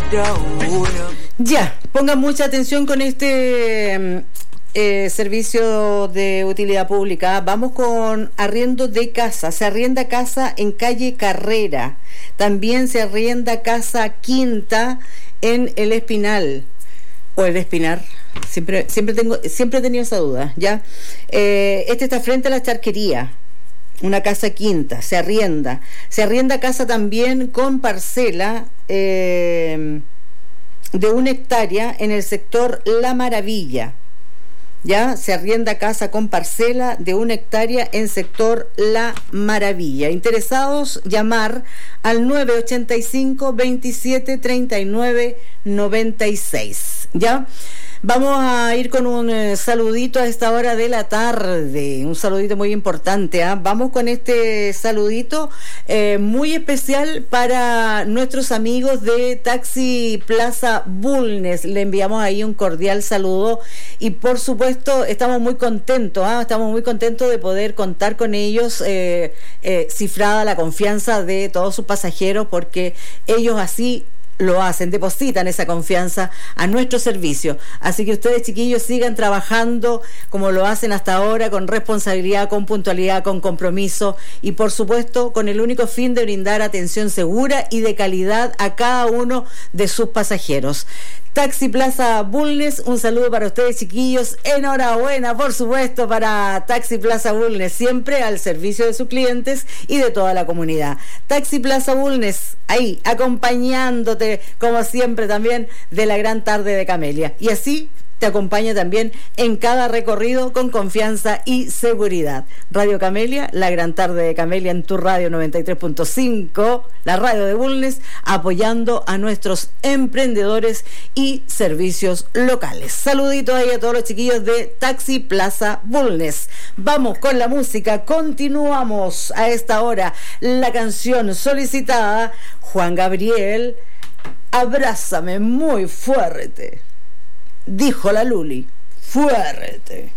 Ya, pongan mucha atención con este servicio de utilidad pública. Vamos con arriendo de casa. Se arrienda casa en calle Carrera. También se arrienda casa Quinta en El Espinal o El Espinar. Siempre he tenido esa duda, ¿ya? Este está frente a la charquería. Una casa Quinta, se arrienda casa también con parcela de 1 hectárea en el sector La Maravilla. Ya se arrienda casa con parcela de 1 hectárea en sector La Maravilla. Interesados, llamar al 985 27 39 96. ¿Ya? Vamos a ir con un saludito a esta hora de la tarde, un saludito muy importante, ¿eh? Vamos con este saludito muy especial para nuestros amigos de Taxi Plaza Bulnes. Le enviamos ahí un cordial saludo y por supuesto estamos muy contentos, estamos muy contentos de poder contar con ellos, cifrada la confianza de todos sus pasajeros, porque ellos así lo hacen, depositan esa confianza a nuestro servicio. Así que ustedes, chiquillos, sigan trabajando como lo hacen hasta ahora, con responsabilidad, con puntualidad, con compromiso y por supuesto con el único fin de brindar atención segura y de calidad a cada uno de sus pasajeros. Taxi Plaza Bulnes, un saludo para ustedes, chiquillos. Enhorabuena, por supuesto, para Taxi Plaza Bulnes, siempre al servicio de sus clientes y de toda la comunidad. Taxi Plaza Bulnes, ahí, acompañándote, como siempre, también de la gran tarde de Camelia. Y así te acompaña también en cada recorrido con confianza y seguridad. Radio Camelia, la gran tarde de Camelia en tu radio 93.5, la radio de Bulnes, apoyando a nuestros emprendedores y servicios locales. Saluditos ahí a todos los chiquillos de Taxi Plaza Bulnes. Vamos con la música, continuamos a esta hora. La canción solicitada, Juan Gabriel, Abrázame muy fuerte. Dijo la Luli, fuerte.